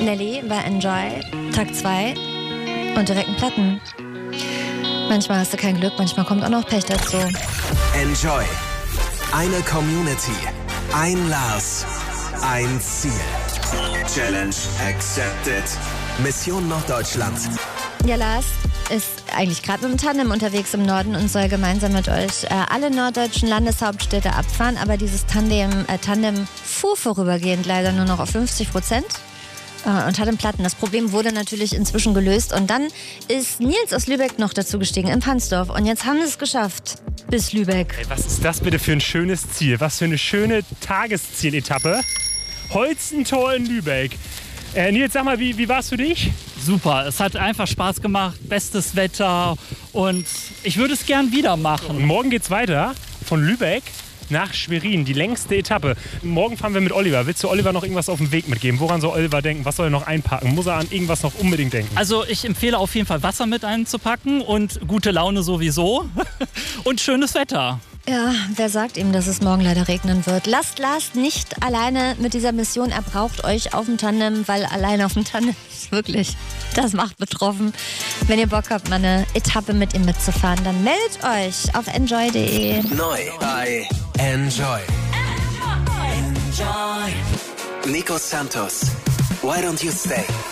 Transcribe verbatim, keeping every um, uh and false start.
Nelly bei Enjoy, Tag zwei und direkten Platten. Manchmal hast du kein Glück, manchmal kommt auch noch Pech dazu. Enjoy. Eine Community. Ein Lars. Ein Ziel. Challenge accepted. Mission Norddeutschland. Ja, Lars ist eigentlich gerade mit dem Tandem unterwegs im Norden und soll gemeinsam mit euch äh, alle norddeutschen Landeshauptstädte abfahren. Aber dieses Tandem, äh, Tandem fuhr vorübergehend leider nur noch auf fünfzig Prozent. Und hat im Platten. Das Problem wurde natürlich inzwischen gelöst. Und dann ist Nils aus Lübeck noch dazu gestiegen, in Pansdorf. Und jetzt haben sie es geschafft. Bis Lübeck. Hey, was ist das bitte für ein schönes Ziel? Was für eine schöne Tageszieletappe. Holstentor in Lübeck. Äh, Nils, sag mal, wie, wie war es für dich? Super, es hat einfach Spaß gemacht. Bestes Wetter. Und ich würde es gern wieder machen. Und morgen geht's weiter von Lübeck nach Schwerin, die längste Etappe. Morgen fahren wir mit Oliver. Willst du Oliver noch irgendwas auf den Weg mitgeben? Woran soll Oliver denken? Was soll er noch einpacken? Muss er an irgendwas noch unbedingt denken? Also ich empfehle auf jeden Fall Wasser mit einzupacken und gute Laune sowieso und schönes Wetter. Ja, wer sagt ihm, dass es morgen leider regnen wird? Lasst Lars nicht alleine mit dieser Mission. Er braucht euch auf dem Tandem, weil alleine auf dem Tandem ist wirklich, das macht betroffen. Wenn ihr Bock habt, mal eine Etappe mit ihm mitzufahren, dann meldet euch auf enjoy punkt de. Neu bei Enjoy. Enjoy. Nico Santos. Why don't you stay?